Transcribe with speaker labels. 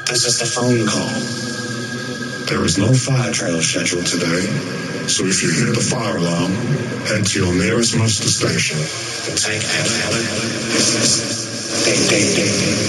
Speaker 1: This is the phone call. There is no fire trail scheduled today, so if you hear the fire alarm, head to your nearest muster station and take